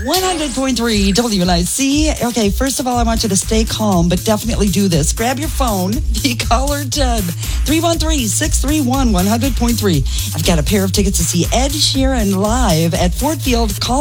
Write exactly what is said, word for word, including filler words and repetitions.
one hundred point three W N I C. Okay, first of all, I want you to stay calm, but definitely do this. Grab your phone, be caller ten, three one three, six three one, one hundred point three. I've got a pair of tickets to see Ed Sheeran live at Ford Field. Call